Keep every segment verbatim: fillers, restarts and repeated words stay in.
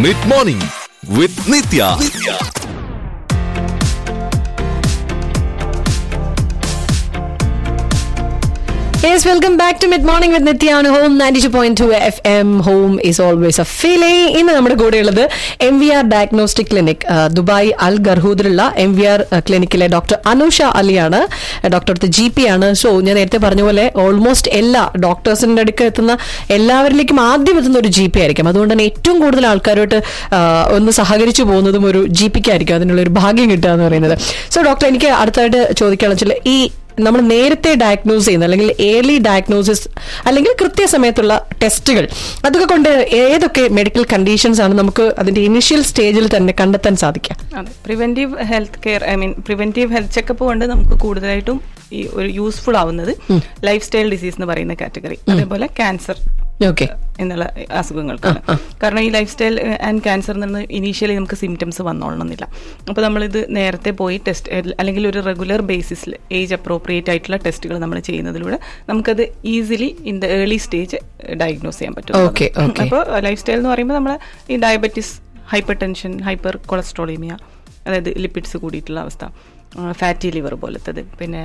Mid Morning with Nitya. Nitya. Yes, welcome back to Mid Morning with Nitya on Home ninety-two point two F M. Home is always a feeling. ഇന്ന് നമ്മുടെ കൂടെയുള്ളത് M V R diagnostic clinic Dubai Al ഗർഹൂദിലുള്ള M V R ക്ലിനിക്കിലെ doctor Anusha അലിയാണ്. Doctor G P ആണ്. So ഞാൻ നേരത്തെ പറഞ്ഞ പോലെ almost എല്ലാ ഡോക്ടേഴ്സിന്റെ അടുക്ക് എത്തുന്ന എല്ലാവരിലേക്കും ആദ്യം എത്തുന്ന ഒരു ജി പി ആയിരിക്കും. അതുകൊണ്ട് തന്നെ ഏറ്റവും കൂടുതൽ ആൾക്കാരോട്ട് ഒന്ന് സഹകരിച്ചു പോകുന്നതും ഒരു ജി പിക്ക് ആയിരിക്കും അതിനുള്ള ഒരു ഭാഗ്യം കിട്ടുക എന്ന് പറയുന്നത്. സോ ഡോക്ടർ, എനിക്ക് അടുത്തായിട്ട് ചോദിക്കുകയാണെന്ന് വെച്ചാൽ, ഈ നമ്മൾ നേരത്തെ ഡയഗ്നോസ് ചെയ്യുന്ന അല്ലെങ്കിൽ ഏർലി ഡയഗ്നോസിസ് അല്ലെങ്കിൽ കൃത്യസമയത്തുള്ള ടെസ്റ്റുകൾ, അതൊക്കെ കൊണ്ട് ഏതൊക്കെ മെഡിക്കൽ കണ്ടീഷൻസ് ആണ് നമുക്ക് അതിന്റെ ഇനിഷ്യൽ സ്റ്റേജിൽ തന്നെ കണ്ടെത്താൻ സാധിക്കുക? അതെ, preventive health care, I mean preventive health checkup കൊണ്ട് നമുക്ക് കൂടുതലായിട്ടും ഈ ഒരു യൂസ്ഫുൾ ആവുന്നത് ലൈഫ് സ്റ്റൈൽ ഡിസീസ് എന്ന് പറയുന്ന കാറ്റഗറി, അതേപോലെ ക്യാൻസർ എന്നുള്ള അസുഖങ്ങൾക്കാണ്. കാരണം ഈ ലൈഫ് സ്റ്റൈൽ ആൻഡ് ക്യാൻസർ എന്ന് പറഞ്ഞാൽ ഇനീഷ്യലി നമുക്ക് സിംറ്റംസ് വന്നോളണമെന്നില്ല. അപ്പോൾ നമ്മളിത് നേരത്തെ പോയി ടെസ്റ്റ് അല്ലെങ്കിൽ ഒരു റെഗുലർ ബേസിസിൽ ഏജ് അപ്രോപ്രിയേറ്റ് ആയിട്ടുള്ള ടെസ്റ്റുകൾ നമ്മൾ ചെയ്യുന്നതിലൂടെ നമുക്കത് easily in the early stage diagnose ചെയ്യാൻ പറ്റും. അപ്പോൾ ലൈഫ് സ്റ്റൈൽ എന്ന് പറയുമ്പോൾ നമ്മൾ ഈ diabetes, hyper tension, hyper cholesterolaemia, അതായത് ലിപ്പിഡ്സ് കൂടിയിട്ടുള്ള അവസ്ഥ, ഫാറ്റി ലിവർ പോലത്തത്, പിന്നെ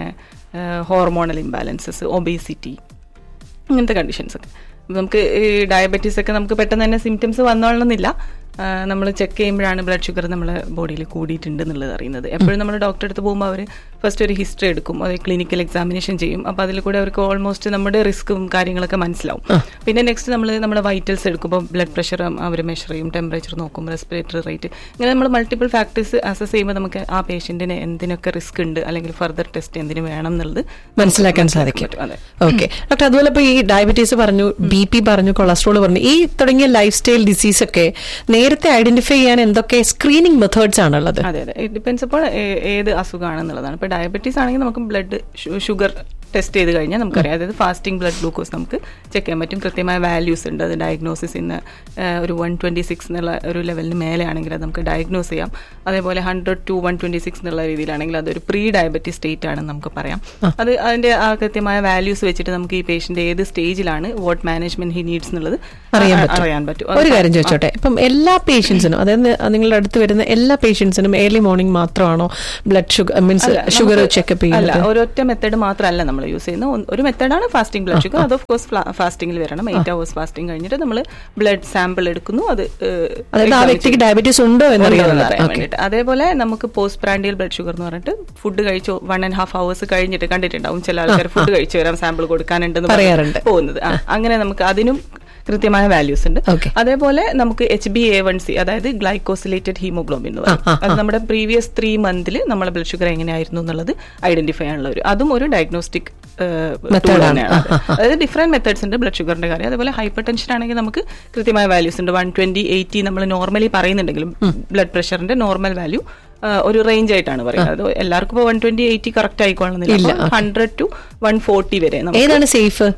ഹോർമോണൽ ഇംബാലൻസസ്, ഒബേസിറ്റി, ഇങ്ങനത്തെ കണ്ടീഷൻസ് ഒക്കെ. നമുക്ക് ഈ ഡയബറ്റീസ് ഒക്കെ നമുക്ക് പെട്ടെന്ന് തന്നെ സിംറ്റംസ് വന്നോളണമെന്നില്ല. നമ്മൾ ചെക്ക് ചെയ്യുമ്പോഴാണ് ബ്ലഡ് ഷുഗർ നമ്മളെ ബോഡിയിൽ കൂടിയിട്ടുണ്ട് എന്നുള്ളത് അറിയുന്നത്. എപ്പോഴും നമ്മൾ ഡോക്ടറെ അടുത്ത് പോകുമ്പോൾ അവർ ഫസ്റ്റ് ഒരു ഹിസ്റ്ററി എടുക്കും, അത് ക്ലിനിക്കൽ എക്സാമിനേഷൻ ചെയ്യും. അപ്പോൾ അതിൽ കൂടെ അവർക്ക് ഓൾമോസ്റ്റ് നമ്മുടെ റിസ്ക്കും കാര്യങ്ങളൊക്കെ മനസ്സിലാവും. പിന്നെ നെക്സ്റ്റ് നമ്മൾ നമ്മുടെ വൈറ്റൽസ് എടുക്കുമ്പോൾ ബ്ലഡ് പ്രഷർ അവർ മെഷർ ചെയ്യും, ടെമ്പറേച്ചർ നോക്കും, റെസ്പിറേറ്ററി റേറ്റ്, ഇങ്ങനെ നമ്മൾ മൾട്ടിപ്പിൾ ഫാക്ടേഴ്സ് അസസ് ചെയ്യുമ്പോൾ നമുക്ക് ആ പേഷ്യന്റിന് എന്തിനൊക്കെ റിസ്ക് ഉണ്ട് അല്ലെങ്കിൽ ഫർദർ ടെസ്റ്റ് എന്തിനു വേണം എന്നുള്ളത് മനസ്സിലാക്കാൻ സാധിക്കും. ഓക്കെ ഡോക്ടർ, അതുപോലെ ഇപ്പോൾ ഈ ഡയബറ്റീസ് പറഞ്ഞു, ബി പി പറഞ്ഞു, കൊളസ്ട്രോൾ പറഞ്ഞു, ഈ തുടങ്ങിയ ലൈഫ് സ്റ്റൈൽ ഡിസീസ് ഒക്കെ നേരത്തെ ഐഡന്റിഫൈ ചെയ്യാൻ എന്തൊക്കെ സ്ക്രീനിങ് മെത്തേഡ്സ് ആണുള്ളത്? അതെ അതെ, ഇറ്റ് ഡിപ്പെൻസ് അപ്പോൾ ഏത് അസുഖമാണെന്നുള്ളതാണ്. ഇപ്പോൾ ഡയബറ്റീസ് ആണെങ്കിൽ നമുക്ക് ബ്ലഡ് ഷുഗർ ടെസ്റ്റ് ചെയ്ത് കഴിഞ്ഞാൽ നമുക്കറിയാം, അതായത് ഫാസ്റ്റിംഗ് ബ്ലഡ് ഗ്ലൂക്കോസ് നമുക്ക് ചെക്ക് ചെയ്യാൻ പറ്റും. കൃത്യമായ വാല്യൂസ് ഉണ്ട്. അത് ഡയഗ്നോസിസ് ഇന്ന് ഒരു വൺ ട്വൻറ്റി സിക്സ് എന്നുള്ള ഒരു ലെവലിന് മേലെ ആണെങ്കിൽ അത് നമുക്ക് ഡയഗ്നോസ് ചെയ്യാം. അതേപോലെ hundred to one twenty six എന്നുള്ള രീതിയിലാണെങ്കിൽ അതൊരു പ്രീ ഡയബറ്റിക് സ്റ്റേറ്റ് ആണെന്ന് നമുക്ക് പറയാം. അത് അതിന്റെ ആ കൃത്യമായ വാല്യൂസ് വെച്ചിട്ട് നമുക്ക് ഈ പേഷ്യന്റ് ഏത് സ്റ്റേജിലാണ്, വാട്ട് മാനേജ്മെന്റ് ഹി നീഡ്സ് എന്നുള്ളത് അറിയാൻ പറ്റും. ഒരു കാര്യം ചോദിച്ചോട്ടെ, ഇപ്പം എല്ലാ പേഷ്യൻസിനും, അതായത് നിങ്ങളുടെ അടുത്ത് വരുന്ന എല്ലാ പേഷ്യൻസിനും ഏർലി മോർണിംഗ് മാത്രമാണോ blood sugar means sugar checkup ചെയ്യുന്നത്? അല്ല, ഒരൊറ്റ മെത്തേഡ് മാത്രമല്ല നമ്മൾ യൂസ് ചെയ്യുന്ന ഒരു മെത്തേഡാണ് ഫാസ്റ്റിംഗ് ബ്ലഡ് ഷുഗർ. അത് ഓഫ് കോഴ്സ് ഫാസ്റ്റിംഗിൽ വരണം. എയ്റ്റ് അവേഴ്സ് ഫാസ്റ്റിംഗ് കഴിഞ്ഞിട്ട് നമ്മൾ ബ്ലഡ് സാമ്പിൾ എടുക്കുന്നു. അത് വ്യക്തിക്ക് ഡയബറ്റീസ് ഉണ്ടോ എന്നറിയാൻ വേണ്ടിയിട്ട്. അതേപോലെ നമുക്ക് പോസ്റ്റ് പ്രാൻഡിയൽ ബ്ലഡ് ഷുഗർ എന്ന് പറഞ്ഞിട്ട് ഫുഡ് കഴിച്ചു വൺ ആൻഡ് ഹാഫ് അവേഴ്സ് കഴിഞ്ഞിട്ട് കണ്ടിട്ടുണ്ടാവും ചില ആൾക്കാർ ഫുഡ് കഴിച്ചു വരാൻ സാമ്പിൾ കൊടുക്കാനുണ്ടെന്ന് പറയാറുണ്ട് പോകുന്നത്. അങ്ങനെ നമുക്ക് അതിനും കൃത്യമായ വാല്യൂസ് ഉണ്ട്. അതേപോലെ നമുക്ക് H B A one C, അതായത് ഗ്ലൈക്കോസിലേറ്റഡ് ഹീമോഗ്ലോബിൻ എന്ന് പറയും. അത് നമ്മുടെ പ്രീവിയസ് ത്രീ മന്തിൽ നമ്മളെ ബ്ലഡ് ഷുഗർ എങ്ങനെയായിരുന്നു എന്നുള്ളത് ഐഡന്റിഫൈ ചെയ്യാനുള്ള ഒരു അതും ഒരു ഡയഗ്നോസ്റ്റിക് മെത്തേഡാണ്. അതായത് ഡിഫറെന്റ് മെത്തേഡ്സ് ഉണ്ട് ബ്ലഡ് ഷുഗറിന്റെ കാര്യം. അതേപോലെ ഹൈപ്പർ ടെൻഷൻ ആണെങ്കിൽ നമുക്ക് കൃത്യമായ വാല്യൂസ് ഉണ്ട്. വൺ ട്വന്റി എയ്റ്റി നമ്മൾ നോർമലി പറയുന്നുണ്ടെങ്കിലും ബ്ലഡ് പ്രഷറിന്റെ നോർമൽ വാല്യൂ ഒരു റേഞ്ച് ആയിട്ടാണ് പറയുന്നത്. എല്ലാവർക്കും ഇപ്പോൾ one twenty eighty correct ആയിക്കോളുന്നില്ല. Hundred to one forty വരെ ഏതാണ് സേഫ്?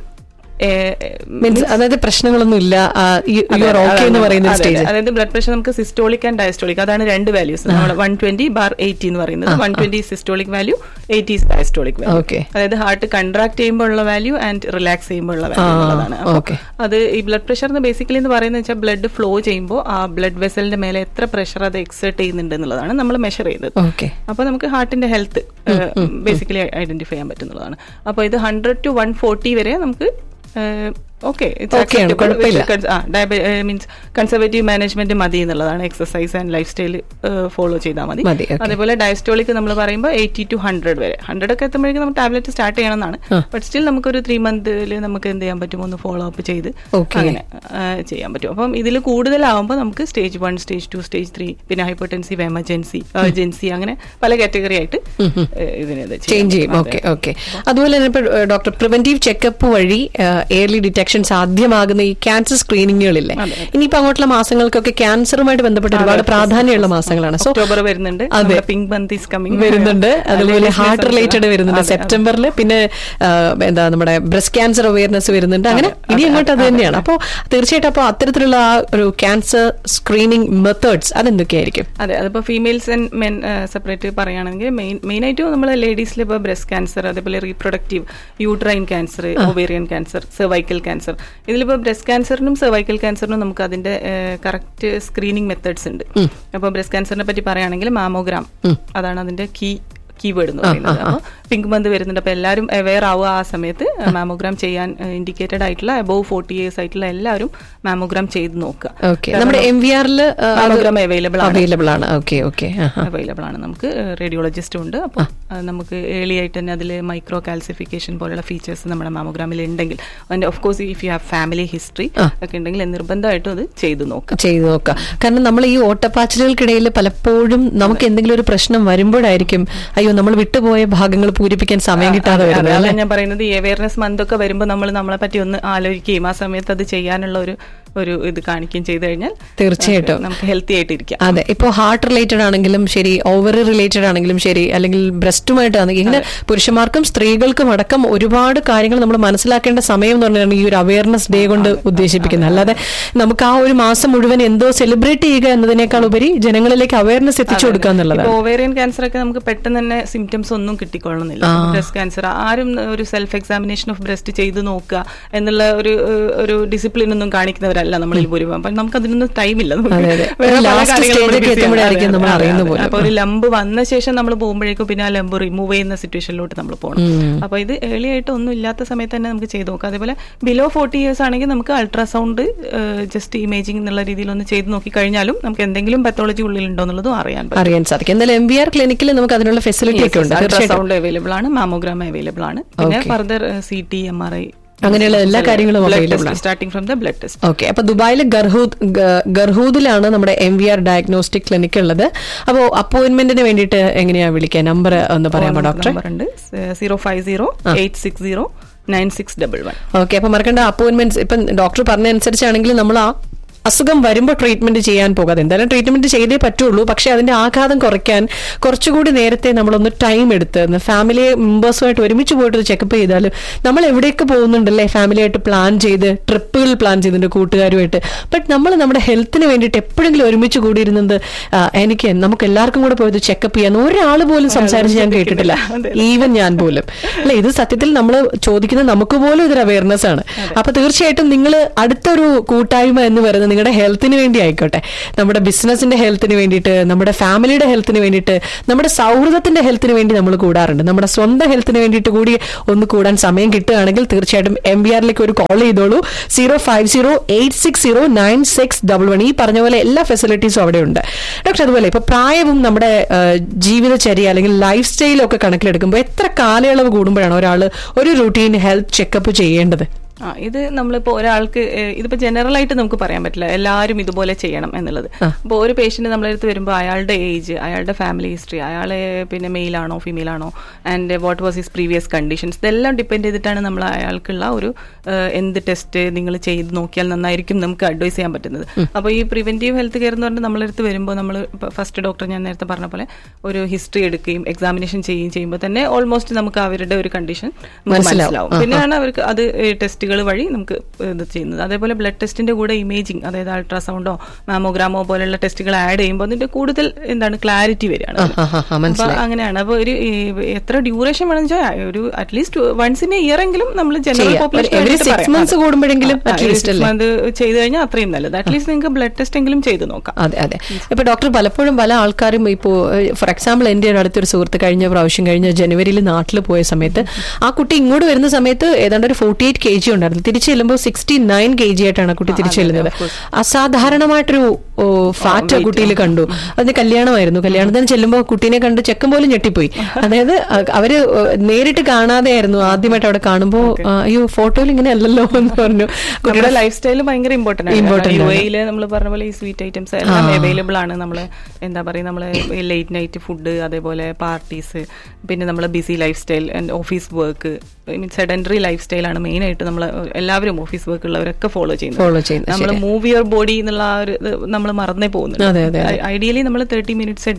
അതായത് പ്രശ്നങ്ങളൊന്നും ഇല്ല, അതായത് ബ്ലഡ് പ്രഷർ നമുക്ക് സിസ്റ്റോളിക് ആൻഡ് ഡയസ്റ്റോളിക്, അതാണ് രണ്ട് വാല്യൂസ്. നമ്മൾ വൺ ട്വന്റി ബാർ എയ്റ്റി എന്ന് പറയുന്നത് one twenty systolic value, eighty diastolic value. അതായത് ഹാർട്ട് കൺട്രാക്ട് ചെയ്യുമ്പോൾ ഉള്ള വാല്യൂ ആൻഡ് റിലാക്സ് ചെയ്യുമ്പോൾ ഉള്ള വാല്യൂ എന്നുള്ളതാണ്. അത് ഈ ബ്ലഡ് പ്രഷർ ബേസിക്കലി എന്ന് പറയുന്നത് വെച്ചാൽ ബ്ലഡ് ഫ്ലോ ചെയ്യുമ്പോൾ ആ ബ്ലഡ് വെസലിന്റെ മേലെ എത്ര പ്രഷർ അത് എക്സേർട്ട് ചെയ്യുന്നുണ്ട് എന്നുള്ളതാണ് നമ്മൾ മെഷർ ചെയ്തത്. അപ്പൊ നമുക്ക് ഹാർട്ടിന്റെ ഹെൽത്ത് ബേസിക്കലി ഐഡന്റിഫൈ ചെയ്യാൻ പറ്റുന്നതാണ്. അപ്പൊ ഇത് ഹൺഡ്രഡ് ടു വൺ ഫോർട്ടി വരെ നമുക്ക് ഓക്കെ മീൻസ് കൺസർവേറ്റീവ് മാനേജ്മെന്റ് മതി എന്നുള്ളതാണ്. Exercise and life style follow ചെയ്താൽ മതി. അതേപോലെ ഡയസ്റ്റോളിക് നമ്മൾ പറയുമ്പോൾ എയ്റ്റി ടു ഹൺഡ്രഡ് വരെ, ഹൺഡ്രഡ് ഒക്കെ എത്തുമ്പോഴേക്കും നമുക്ക് ടാബ്ലറ്റ് സ്റ്റാർട്ട് ചെയ്യണമെന്നാണ്. ബട്ട് സ്റ്റിൽ നമുക്കൊരു ത്രീ മന്തിൽ നമുക്ക് എന്ത് ചെയ്യാൻ പറ്റും, ഒന്ന് ഫോളോ അപ്പ് ചെയ്ത് അങ്ങനെ ചെയ്യാൻ പറ്റും. അപ്പം ഇതിൽ കൂടുതലാവുമ്പോൾ നമുക്ക് stage one, stage two, stage three, പിന്നെ ഹൈപ്പർടെൻസീവ്, എമർജൻസി, എർജൻസി, അങ്ങനെ പല കാറ്റഗറി ആയിട്ട് ഇതിനെ ചേഞ്ച് ചെയ്യും. ഓക്കെ ഓക്കെ അതുപോലെ തന്നെ ഇപ്പോൾ ഡോക്ടർ പ്രിവെന്റീവ് ചെക്കപ്പ് വഴി ഏർലി ഡിറ്റക്ഷൻ സാധ്യമാകുന്ന ഈ ക്യാൻസർ സ്ക്രീനിങ്ങുകളില്ലേ, ഇനിയിപ്പോ അങ്ങോട്ടുള്ള മാസങ്ങൾക്കൊക്കെ ക്യാൻസറുമായിട്ട് ബന്ധപ്പെട്ട് ഒരുപാട് പ്രാധാന്യമുള്ള മാസങ്ങളാണ്. സോ ഒക്ടോബർ വരുന്നുണ്ട്, പിങ്ക് മന്ത് ഈസ് കമ്മിങ് വരുന്നുണ്ട്. അതുപോലെ ഹാർട്ട് റിലേറ്റഡ് വരുന്നുണ്ട് സെപ്റ്റംബറിൽ, പിന്നെ എന്താ നമ്മുടെ ബ്രസ്റ്റ് ക്യാൻസർ അവയർനെസ് വരുന്നുണ്ട്. അങ്ങനെ ഇനി അങ്ങോട്ട് അത് തന്നെയാണ്. അപ്പോൾ തീർച്ചയായിട്ടും അപ്പോൾ അത്തരത്തിലുള്ള ആ ഒരു ക്യാൻസർ സ്ക്രീനിങ് മെത്തേഡ്സ് അതെന്തൊക്കെയായിരിക്കും? അതെ, അതിപ്പോ ഫീമെയിൽസ് ആൻഡ് മെൻ സെപ്പറേറ്റ് പറയുകയാണെങ്കിൽ മെയിൻ മെയിൻ ആയിട്ട് നമ്മൾ ലേഡീസിൽ ഇപ്പോൾ ബ്രസ്റ്റ് ക്യാൻസർ, അതേപോലെ reproductive uterine cancer, ovarian cancer, cervical cancer. ഇതിലിപ്പോൾ ബ്രസ്റ്റ് ക്യാൻസറിനും സെർവൈക്കൽ ക്യാൻസറിനും നമുക്ക് അതിന്റെ കറക്റ്റ് സ്ക്രീനിങ് മെത്തേഡ്സ് ഉണ്ട്. അപ്പോൾ ബ്രസ്റ്റ് ക്യാൻസറിനെ പറ്റി പറയുകയാണെങ്കിൽ മാമോഗ്രാം അതാണ് അതിന്റെ കീ കീവേഡ് എന്ന് പറയുന്നത്. അപ്പോൾ പിങ്ക് മന്ത് വരുന്നുണ്ട്. അപ്പോൾ എല്ലാവരും അവെയർ ആവുക ആ സമയത്ത് മാമോഗ്രാം ചെയ്യാൻ ഇൻഡിക്കേറ്റഡ് ആയിട്ടുള്ള അബവ് ഫോർട്ടി ഇയേഴ്സ് ആയിട്ടുള്ള എല്ലാവരും മാമോഗ്രാം ചെയ്ത് നോക്കുക. നമ്മുടെ എം വി ആറിൽ മാമോഗ്രാം അവൈലബിൾ അവൈലബിൾ ആണ്. അവൈലബിൾ ആണ്. നമുക്ക് റേഡിയോളജിസ്റ്റും ഉണ്ട്. അപ്പോൾ നമുക്ക് ഏർലി ആയിട്ട് തന്നെ അതിൽ മൈക്രോ കാൽസിഫിക്കേഷൻ പോലുള്ള ഫീച്ചേഴ്സ് നമ്മുടെ മാമോഗ്രാമിൽ ഉണ്ടെങ്കിൽ, and of course if you have family history ഒക്കെ ഉണ്ടെങ്കിൽ നിർബന്ധമായിട്ടും അത് ചെയ്തു നോക്കാം ചെയ്തു നോക്കാം കാരണം നമ്മൾ ഈ ഓട്ടപ്പാച്ചിലുകൾക്കിടയിൽ പലപ്പോഴും നമുക്ക് എന്തെങ്കിലും ഒരു പ്രശ്നം വരുമ്പോഴായിരിക്കും അയ്യോ നമ്മൾ വിട്ടുപോയ ഭാഗങ്ങൾ പൂരിപ്പിക്കാൻ സമയം കിട്ടാതെ വരുന്നത്. ഞാൻ പറയുന്നത് ഈ അവയർനെസ് മന്ത് ഒക്കെ വരുമ്പോൾ നമ്മൾ നമ്മളെ പറ്റി ഒന്ന് ആലോചിക്കുകയും ആ സമയത്ത് അത് ചെയ്യാനുള്ള ഒരു ഒരു ഇത് കാണിക്കുകയും ചെയ്തു കഴിഞ്ഞാൽ തീർച്ചയായിട്ടും നമുക്ക് ഹെൽത്തി ആയിട്ടിരിക്കാം. അതെ, ഇപ്പോൾ ഹാർട്ട് റിലേറ്റഡ് ആണെങ്കിലും ശരി, ഓവറി റിലേറ്റഡ് ആണെങ്കിലും ശരി, അല്ലെങ്കിൽ ബ്രസ്റ്റുമായിട്ടാണെങ്കിൽ ഇങ്ങനെ പുരുഷന്മാർക്കും സ്ത്രീകൾക്കും അടക്കം ഒരുപാട് കാര്യങ്ങൾ നമ്മൾ മനസ്സിലാക്കേണ്ട സമയം എന്ന് പറഞ്ഞാൽ ഈ ഒരു അവയർനെസ് ഡേ കൊണ്ട് ഉദ്ദേശിപ്പിക്കുന്നത്. അല്ലാതെ നമുക്ക് ആ ഒരു മാസം മുഴുവൻ എന്തോ സെലിബ്രേറ്റ് ചെയ്യുക എന്നതിനേക്കാൾ ഉപരി ജനങ്ങളിലേക്ക് അവയർനെസ് എത്തിച്ചു കൊടുക്കുക എന്നുള്ളത്. ഓവേറിയൻ ക്യാൻസർ ഒക്കെ നമുക്ക് പെട്ടെന്ന് തന്നെ സിംറ്റംസ് ഒന്നും കിട്ടിക്കൊള്ളുന്നില്ല. ബ്രസ്റ്റ് ക്യാൻസർ ആരും ഒരു സെൽഫ് എക്സാമിനേഷൻ ഓഫ് ബ്രസ്റ്റ് ചെയ്ത് നോക്കുക എന്നുള്ള ഒരു ഒരു ഡിസിപ്ലിൻ ഒന്നും കാണിക്കുന്നവരല്ല നമ്മളിൽ ഭൂരിഭാഗം. അപ്പൊ നമുക്ക് അതിനൊന്നും ടൈമില്ല. അപ്പൊ ഒരു ലംബ് വന്ന ശേഷം നമ്മൾ പോകുമ്പോഴേക്കും പിന്നെ ആ ലംബ് റിമൂവ് ചെയ്യുന്ന സിറ്റുവേഷനിലോട്ട് നമ്മൾ പോകണം. അപ്പൊ ഇത് ഏർലി ആയിട്ട് ഒന്നും ഇല്ലാത്ത സമയത്ത് തന്നെ നമുക്ക് ചെയ്ത് നോക്കാം. അതേപോലെ ബിലോ ഫോർട്ടി ഇയേഴ്സ് ആണെങ്കിൽ നമുക്ക് അൾട്രാസൗണ്ട് ജസ്റ്റ് ഇമേജിംഗ് എന്നുള്ള രീതിയിൽ ഒന്ന് ചെയ്ത് നോക്കി കഴിഞ്ഞാലും നമുക്ക് എന്തെങ്കിലും പത്തോളജി ഉള്ളിൽ ഉണ്ടോ എന്നുള്ളതും അറിയാൻ അറിയാൻ സാധിക്കും. എന്തായാലും എം വി ആർ ക്ലിനിക്കിൽ നമുക്ക് അതിനുള്ള ഫെസിലിറ്റി ഒക്കെ ഉണ്ട്. അൾട്രാസൗണ്ട് അവൈലബിൾ ആണ്, മാമോഗ്രാം അവൈലബിൾ ആണ്, പിന്നെ further C T M R I അങ്ങനെയുള്ള എല്ലാ കാര്യങ്ങളും starting from the blood test. Okay, അപ്പൊ ദുബായിലെ ഗർഹൂദ് ഗർഹൂദിലാണ് നമ്മുടെ M V R diagnostic clinic ഉള്ളത്. അപ്പോൾ അപ്പോയിന്റ്മെന്റിന് വേണ്ടിയിട്ട് എങ്ങനെയാ വിളിക്കുക? നമ്പർ ഒന്ന് പറയാമോ ഡോക്ടർ? നമ്പർ ഉണ്ട് zero five zero eight six zero nine six double one. Okay, അപ്പൊ മറക്കേണ്ട അപ്പോയിന്റ്മെന്റ്സ് ഇപ്പം ഡോക്ടർ പറഞ്ഞ അനുസരിച്ചാണെങ്കിൽ നമ്മൾ ആ അസുഖം വരുമ്പോൾ ട്രീറ്റ്മെന്റ് ചെയ്യാൻ പോകാതെ എന്തായാലും ട്രീറ്റ്മെന്റ് ചെയ്തേ പറ്റുള്ളൂ. പക്ഷെ അതിന്റെ ആഘാതം കുറയ്ക്കാൻ കുറച്ചുകൂടി നേരത്തെ നമ്മളൊന്ന് ടൈം എടുത്ത് ഫാമിലി മെമ്പേഴ്സുമായിട്ട് ഒരുമിച്ച് പോയിട്ട് ചെക്കപ്പ് ചെയ്താലും നമ്മൾ എവിടെയൊക്കെ പോകുന്നുണ്ടല്ലേ, ഫാമിലിയായിട്ട് പ്ലാൻ ചെയ്ത് ട്രിപ്പുകൾ പ്ലാൻ ചെയ്തിട്ടുണ്ട് കൂട്ടുകാരുമായിട്ട്. ബട്ട് നമ്മൾ നമ്മുടെ ഹെൽത്തിന് വേണ്ടിയിട്ട് എപ്പോഴെങ്കിലും ഒരുമിച്ച് കൂടിയിരുന്നത് എനിക്ക് നമുക്ക് എല്ലാവർക്കും കൂടെ പോയത് ചെക്കപ്പ് ചെയ്യാൻ ഒരാൾ പോലും സംസാരിച്ച് ഞാൻ കേട്ടിട്ടില്ല, ഈവൻ ഞാൻ പോലും. അല്ലെ, ഇത് സത്യത്തിൽ നമ്മൾ ചോദിക്കുന്നത് നമുക്ക് പോലും ഇതൊരു അവയർനെസ് ആണ്. അപ്പൊ തീർച്ചയായിട്ടും നിങ്ങൾ അടുത്തൊരു കൂട്ടായ്മ എന്ന് പറയുന്നത് നിങ്ങളുടെ ഹെൽത്തിന് വേണ്ടി ആയിക്കോട്ടെ, നമ്മുടെ ബിസിനസിന്റെ ഹെൽത്തിന് വേണ്ടിയിട്ട്, നമ്മുടെ ഫാമിലിയുടെ ഹെൽത്തിന് വേണ്ടിയിട്ട്, നമ്മുടെ സൗഹൃദത്തിന്റെ ഹെൽത്തിന് വേണ്ടി നമ്മൾ കൂടാറുണ്ട്. നമ്മുടെ സ്വന്തം ഹെൽത്തിന് വേണ്ടിയിട്ട് കൂടി ഒന്ന് കൂടാൻ സമയം കിട്ടുകയാണെങ്കിൽ തീർച്ചയായിട്ടും എം ബി ആറിലേക്ക് ഒരു കോൾ ചെയ്തോളൂ. Zero five zero eight six zero nine six double one. ഈ പറഞ്ഞ പോലെ എല്ലാ ഫെസിലിറ്റീസും അവിടെ ഉണ്ട് ഡോക്ടർ. അതുപോലെ ഇപ്പൊ പ്രായവും നമ്മുടെ ജീവിതചര്യ അല്ലെങ്കിൽ ലൈഫ് സ്റ്റൈലും ഒക്കെ കണക്കിലെടുക്കുമ്പോൾ എത്ര കാലയളവ് കൂടുമ്പോഴാണ് ഒരാൾ ഒരു റൂട്ടീൻ ഹെൽത്ത് ചെക്കപ്പ് ചെയ്യേണ്ടത്? ആ ഇത് നമ്മളിപ്പോൾ ഒരാൾക്ക് ഇതിപ്പോ ജനറൽ ആയിട്ട് നമുക്ക് പറയാൻ പറ്റില്ല എല്ലാവരും ഇതുപോലെ ചെയ്യണം എന്നുള്ളത്. അപ്പോൾ ഒരു പേഷ്യന്റ് നമ്മളടുത്ത് വരുമ്പോൾ അയാളുടെ ഏജ്, അയാളുടെ ഫാമിലി ഹിസ്റ്ററി, അയാളെ പിന്നെ മെയിൽ ആണോ ഫീമെയിൽ ആണോ, and what was his previous conditions, ഇതെല്ലാം ഡിപ്പെൻഡ് ചെയ്തിട്ടാണ് നമ്മൾ അയാൾക്കുള്ള ഒരു എന്ത് ടെസ്റ്റ് നിങ്ങൾ ചെയ്ത് നോക്കിയാൽ നന്നായിരിക്കും നമുക്ക് അഡ്വൈസ് ചെയ്യാൻ പറ്റുന്നത്. അപ്പോൾ ഈ പ്രിവെന്റീവ് ഹെൽത്ത് കെയർ എന്ന് പറഞ്ഞാൽ നമ്മളടുത്ത് വരുമ്പോൾ നമ്മൾ ഫസ്റ്റ് ഡോക്ടർ ഞാൻ നേരത്തെ പറഞ്ഞ പോലെ ഒരു ഹിസ്റ്ററി എടുക്കുകയും എക്സാമിനേഷൻ ചെയ്യുകയും ചെയ്യുമ്പോൾ തന്നെ ഓൾമോസ്റ്റ് നമുക്ക് അവരുടെ ഒരു കണ്ടീഷൻ മനസ്സിലാവും. പിന്നെയാണ് അവർക്ക് അത് ടെസ്റ്റ് വഴി നമുക്ക് ഇത് ചെയ്യുന്നത്. അതേപോലെ ബ്ലഡ് ടെസ്റ്റിന്റെ കൂടെ ഇമേജിംഗ്, അതായത് അൾട്രാസൗണ്ടോ മാമോഗ്രാമോ പോലെയുള്ള ടെസ്റ്റുകൾ ആഡ് ചെയ്യുമ്പോൾ അതിന്റെ കൂടുതൽ എന്താണ് ക്ലാരിറ്റി വരികയാണ്. അപ്പൊ അങ്ങനെയാണ്. അപ്പൊ ഒരു എത്ര ഡ്യൂറേഷൻ വേണമെന്ന് വെച്ചാൽ ഒരു at least once in A year എങ്കിലും നമ്മൾ ജനറൽ പോപ്പുലേഷൻ ചെയ്ത് കഴിഞ്ഞാൽ അത്രയും നല്ലത്. അറ്റ്ലീസ്റ്റ് നിങ്ങൾക്ക് ബ്ലഡ് ടെസ്റ്റ് എങ്കിലും ചെയ്ത് നോക്കാം. അതെ അതെ. ഇപ്പൊ ഡോക്ടർ പലപ്പോഴും പല ആൾക്കാരും ഇപ്പോൾ ഫോർ എക്സാമ്പിൾ എന്റെ അടുത്തൊരു സുഹൃത്ത് കഴിഞ്ഞ പ്രാവശ്യം കഴിഞ്ഞ ജനുവരിയിൽ നാട്ടിൽ പോയ സമയത്ത് ആ കുട്ടി ഇങ്ങോട്ട് വരുന്ന സമയത്ത് ഏതാണ്ട് ഒരു ഫോർട്ടി എയ്റ്റ് കെ ജി ഉണ്ടായിരുന്നു. തിരിച്ചു ചെല്ലുമ്പോൾ സിക്സ്റ്റി നയൻ കെ ജി ആയിട്ടാണ് കുട്ടി തിരിച്ചു ചെല്ലുന്നത്. അസാധാരണമായിട്ടൊരു ഫാറ്റ് കുട്ടിയിൽ കണ്ടു. അതിന് കല്യാണമായിരുന്നു. കല്യാണത്തിന് ചെല്ലുമ്പോൾ കുട്ടീനെ കണ്ട് ചെക്കൻ പോലും ഞെട്ടിപ്പോയി. അതായത് അവര് നേരിട്ട് കാണാതെ ആയിരുന്നു ആദ്യമായിട്ട് അവിടെ കാണുമ്പോൾ അയ്യോ ഫോട്ടോയിൽ ഇങ്ങനെ അല്ലല്ലോ എന്ന് പറഞ്ഞു. കുട്ടിയുടെ ലൈഫ് സ്റ്റൈൽ ഭയങ്കര ഇമ്പോർട്ടന്റ് ആണ്. യു എയില് നമ്മൾ പറഞ്ഞ പോലെ ഈ സ്വീറ്റ് ഐറ്റംസ് എല്ലാം അവൈലബിൾ ആണ്. നമ്മള് എന്താ പറയുക, നമ്മള് ലേറ്റ് നൈറ്റ് ഫുഡ്, അതേപോലെ പാർട്ടീസ്, പിന്നെ നമ്മളെ BC life style and office work, means sedentary life സ്റ്റൈലാണ് മെയിൻ ആയിട്ട് നമ്മൾ എല്ലാവരും ഓഫീസ് വർക്ക് ഉള്ളവരൊക്കെ ഫോളോ ചെയ്യുന്നത്. നമ്മൾ മൂവ് യുവർ ബോഡി എന്നുള്ള ആ ഒരു നമ്മൾ മറന്നേ പോകുന്നുണ്ട്. ഐഡിയലി നമ്മൾ thirty minutes A day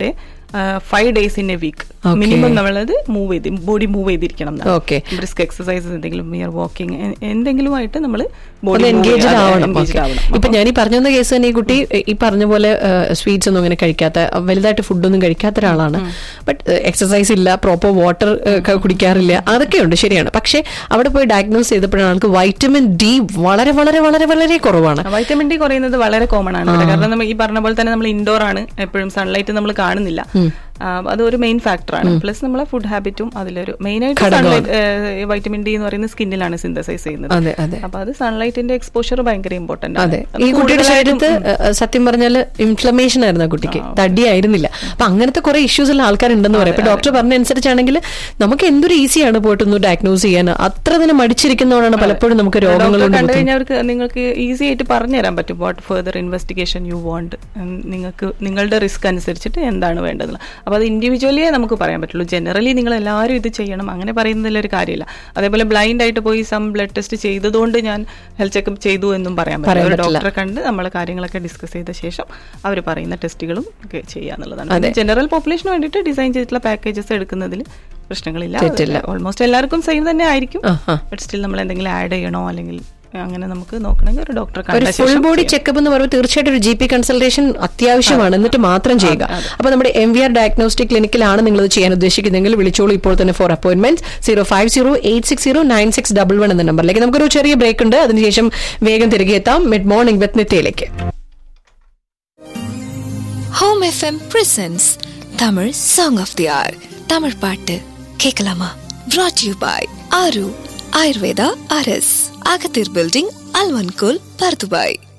five days in A week minimum നമ്മളത് മൂവ് ചെയ്ത് ബോഡി മൂവ് ചെയ്തിരിക്കണം. ബ്രിസ്ക് എക്സസൈസസ് എന്തെങ്കിലും മിയർ വാക്കിംഗ് എന്തെങ്കിലും ആയിട്ട് നമ്മൾ ബോഡി എൻഗേജ്ഡ് ആവണം. ഇപ്പൊ ഞാൻ ഈ പറഞ്ഞു വന്ന കേസ് തന്നെ ഈ കുട്ടി ഈ പറഞ്ഞ പോലെ സ്വീറ്റ്സ് ഒന്നും അങ്ങനെ കഴിക്കാത്ത, വലുതായിട്ട് ഫുഡൊന്നും കഴിക്കാത്ത ഒരാളാണ്. ബട്ട് എക്സസൈസ് ഇല്ല, പ്രോപ്പർ വാട്ടർ കുടിക്കാറില്ല, അതൊക്കെയുണ്ട്, ശരിയാണ്. പക്ഷെ അവിടെ പോയി ഡയഗ്നോസ് ചെയ്തപ്പോഴാണ് ആൾക്ക് വൈറ്റമിൻ ഡി വളരെ വളരെ വളരെ വളരെ കുറവാണ്. വൈറ്റമിൻ ഡി കുറയുന്നത് വളരെ കോമൺ ആണ്. കാരണം നമ്മൾ ഈ പറഞ്ഞ പോലെ തന്നെ നമ്മൾ ഇൻഡോർ ആണ്, എപ്പോഴും സൺലൈറ്റ് നമ്മൾ കാണുന്നില്ല. അതൊരു മെയിൻ ഫാക്ടറാണ്. പ്ലസ് നമ്മളെ ഫുഡ് ഹാബിറ്റും അതിലൊരു മെയിൻ ആയിട്ട് സൺലൈറ്റ്, വൈറ്റമിൻ ഡി എന്ന് പറയുന്നത് സ്കിന്നിലാണ് സിന്തസൈസ് ചെയ്യുന്നത്. അപ്പൊ അത് സൺലൈറ്റിന്റെ എക്സ്പോഷർ ഭയങ്കര ഇമ്പോർട്ടന്റ് ആണ്. ഈ കുട്ടിയുടെ ശരീരത്ത് സത്യം പറഞ്ഞാൽ ഇൻഫ്ലമേഷൻ ആയിരുന്നു, ആ കുട്ടിക്ക് തടിയായിരുന്നില്ല. അപ്പൊ അങ്ങനത്തെ കുറെ ഇഷ്യൂസ് ഉള്ള ആൾക്കാരുണ്ടെന്ന് പറയാം. ഇപ്പൊ ഡോക്ടർ പറഞ്ഞ അനുസരിച്ചാണെങ്കിൽ നമുക്ക് എന്തൊരു ഈസിയാണ് പോയിട്ടൊന്ന് ഡയഗ്നോസ് ചെയ്യാൻ. അത്ര തന്നെ മടിച്ചിരിക്കുന്നതുകൊണ്ടാണ് പലപ്പോഴും നമുക്ക് രോഗങ്ങൾ കണ്ടു കഴിഞ്ഞാൽ അവർക്ക് നിങ്ങൾക്ക് ഈസി ആയിട്ട് പറഞ്ഞുതരാൻ പറ്റും what further investigation you want, നിങ്ങൾക്ക് നിങ്ങളുടെ റിസ്ക് അനുസരിച്ചിട്ട് എന്താണ് വേണ്ടത്. അപ്പൊ അത് ഇൻഡിവിജ്വലിയെ നമുക്ക് പറയാൻ പറ്റുള്ളൂ. ജനറലി നിങ്ങൾ എല്ലാവരും ഇത് ചെയ്യണം അങ്ങനെ പറയുന്നതിലൊരു കാര്യമില്ല. അതേപോലെ ബ്ലൈൻഡ് ആയിട്ട് പോയി സം ബ്ലഡ് ടെസ്റ്റ് ചെയ്തതുകൊണ്ട് ഞാൻ ഹെൽത്ത് ചെക്കപ്പ് ചെയ്തു എന്നും പറയാൻ പറ്റില്ല. ഒരു ഡോക്ടറെ കണ്ട് നമ്മൾ കാര്യങ്ങളൊക്കെ ഡിസ്കസ് ചെയ്ത ശേഷം അവർ പറയുന്ന ടെസ്റ്റുകളും ഒക്കെ ചെയ്യാന്നുള്ളതാണ്. ജനറൽ പോപ്പുലേഷന് വേണ്ടിയിട്ട് ഡിസൈൻ ചെയ്തിട്ടുള്ള പാക്കേജസ് എടുക്കുന്നതിൽ പ്രശ്നങ്ങളില്ല. ഓൾമോസ്റ്റ് എല്ലാവർക്കും സെയിം തന്നെ ആയിരിക്കും. ബട്ട് സ്റ്റിൽ നമ്മൾ എന്തെങ്കിലും ആഡ് ചെയ്യണോ അല്ലെങ്കിൽ അങ്ങനെ നമുക്ക് നോക്കണമെങ്കിൽ ഒരു ഡോക്ടറെ ഫുൾ ബോഡി ചെക്കപ്പ് എന്ന് പറയുമ്പോൾ തീർച്ചയായിട്ടും ഒരു ജി പി കൺസൾട്ടേഷൻ അത്യാവശ്യമാണ്, എന്നിട്ട് മാത്രം ചെയ്യുക. അപ്പൊ നമ്മുടെ എം വി ആർ ഡയഗ്നോസ്റ്റിക് ക്ലിനിക്കിലാണ് നിങ്ങൾ ഇത് ചെയ്യാൻ ഉദ്ദേശിക്കുന്നതെങ്കിൽ വിളിച്ചോളൂ ഇപ്പോൾ തന്നെ four appointment zero five zero eight six zero nine six double one എന്ന നമ്പറിലേക്ക്. നമുക്കൊരു ചെറിയ ബ്രേക്ക് ഉണ്ട്, അതിനുശേഷം വേഗം തിരികെ എത്താം mid morning with നിത്യയിലേക്ക്. Home FM presents Tamil song of they are. Tamil பாட்டு கேட்கலாமா? brought you by ஆரு ஆயுர்வேதா ஆர்எஸ், அகத்தீர் பில்டிங், அல்வன்கோல், பர்துபாய்.